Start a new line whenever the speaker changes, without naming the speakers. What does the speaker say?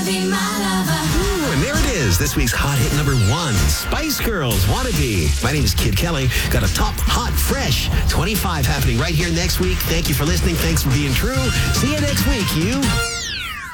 Ooh, and there it is, this week's hot hit number 1, Spice Girls, Wanna Be. My name is Kid Kelly. Got a top, hot, fresh 25 happening right here next week. Thank you for listening. Thanks for being true. See you next week, you.